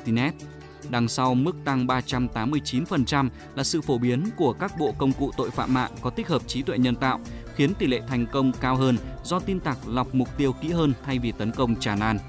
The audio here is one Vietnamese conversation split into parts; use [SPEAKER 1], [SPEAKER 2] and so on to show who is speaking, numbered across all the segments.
[SPEAKER 1] Martinez. Đằng sau mức tăng 389% là sự phổ biến của các bộ công cụ tội phạm mạng có tích hợp trí tuệ nhân tạo, khiến tỷ lệ thành công cao hơn do tin tặc lọc mục tiêu kỹ hơn thay vì tấn công tràn lan.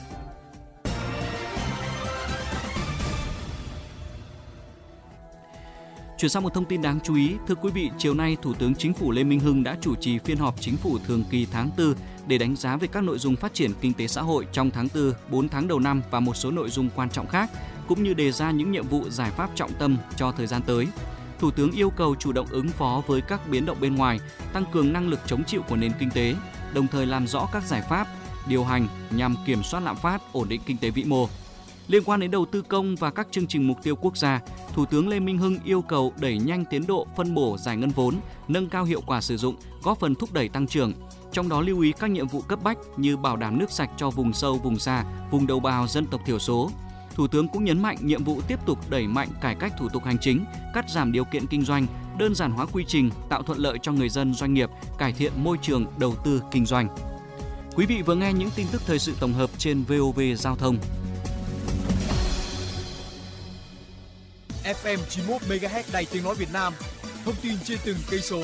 [SPEAKER 1] Chuyển sang một thông tin đáng chú ý, thưa quý vị, chiều nay Thủ tướng Chính phủ Lê Minh Hưng đã chủ trì phiên họp Chính phủ thường kỳ tháng 4 để đánh giá về các nội dung phát triển kinh tế xã hội trong tháng 4, 4 tháng đầu năm và một số nội dung quan trọng khác, cũng như đề ra những nhiệm vụ giải pháp trọng tâm cho thời gian tới. Thủ tướng yêu cầu chủ động ứng phó với các biến động bên ngoài, tăng cường năng lực chống chịu của nền kinh tế, đồng thời làm rõ các giải pháp, điều hành nhằm kiểm soát lạm phát, ổn định kinh tế vĩ mô. Liên quan đến đầu tư công và các chương trình mục tiêu quốc gia, Thủ tướng Lê Minh Hưng yêu cầu đẩy nhanh tiến độ phân bổ giải ngân vốn, nâng cao hiệu quả sử dụng, góp phần thúc đẩy tăng trưởng. Trong đó lưu ý các nhiệm vụ cấp bách như bảo đảm nước sạch cho vùng sâu, vùng xa, vùng đồng bào dân tộc thiểu số. Thủ tướng cũng nhấn mạnh nhiệm vụ tiếp tục đẩy mạnh cải cách thủ tục hành chính, cắt giảm điều kiện kinh doanh, đơn giản hóa quy trình, tạo thuận lợi cho người dân doanh nghiệp, cải thiện môi trường đầu tư kinh doanh. Quý vị vừa nghe những tin tức thời sự tổng hợp trên VOV Giao thông.
[SPEAKER 2] FM 91 MHz Đài Tiếng nói Việt Nam. Thông tin trên từng cây số.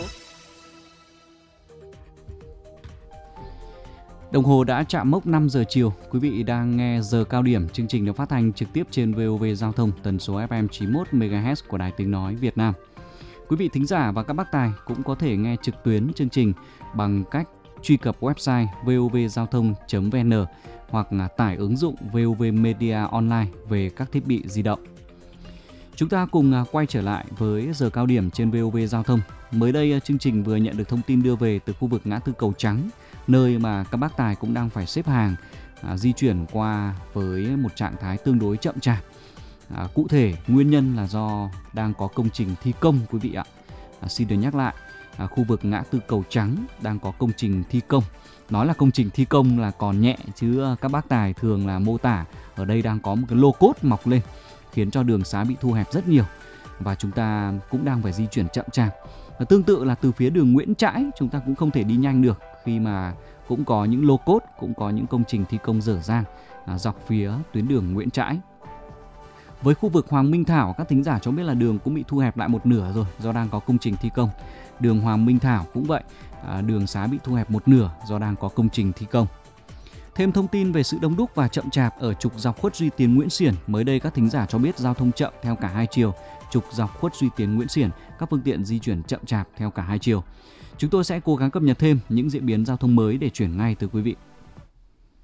[SPEAKER 1] Đồng hồ đã chạm mốc 5 giờ chiều. Quý vị đang nghe giờ cao điểm, chương trình được phát thanh trực tiếp trên VOV Giao thông, tần số FM 91 MHz của Đài Tiếng nói Việt Nam. Quý vị thính giả và các bác tài cũng có thể nghe trực tuyến chương trình bằng cách truy cập website vovgiao thông.vn hoặc tải ứng dụng VOV Media Online về các thiết bị di động. Chúng ta cùng quay trở lại với giờ cao điểm trên VOV Giao thông. Mới đây, chương trình vừa nhận được thông tin đưa về từ khu vực ngã tư Cầu Trắng, nơi mà các bác tài cũng đang phải xếp hàng di chuyển qua với một trạng thái tương đối chậm chạp. Cụ thể, nguyên nhân là do đang có công trình thi công, quý vị ạ. Xin được nhắc lại, khu vực ngã tư Cầu Trắng đang có công trình thi công. Nói là công trình thi công là còn nhẹ, chứ các bác tài thường là mô tả ở đây đang có một cái lô cốt mọc lên, khiến cho đường xá bị thu hẹp rất nhiều và chúng ta cũng đang phải di chuyển chậm chạp. Và tương tự là từ phía đường Nguyễn Trãi, chúng ta cũng không thể đi nhanh được khi mà cũng có những lô cốt, cũng có những công trình thi công dở dang dọc phía tuyến đường Nguyễn Trãi. Với khu vực Hoàng Minh Thảo, các thính giả cho biết là đường cũng bị thu hẹp lại một nửa rồi do đang có công trình thi công. Đường Hoàng Minh Thảo cũng vậy, đường xá bị thu hẹp một nửa do đang có công trình thi công. Thêm thông tin về sự đông đúc và chậm chạp ở trục dọc Khuất Duy Tiến Nguyễn Xiển. Mới đây các thính giả cho biết giao thông chậm theo cả hai chiều. Trục dọc Khuất Duy Tiến Nguyễn Xiển, các phương tiện di chuyển chậm chạp theo cả hai chiều. Chúng tôi sẽ cố gắng cập nhật thêm những diễn biến giao thông mới để chuyển ngay từ quý vị.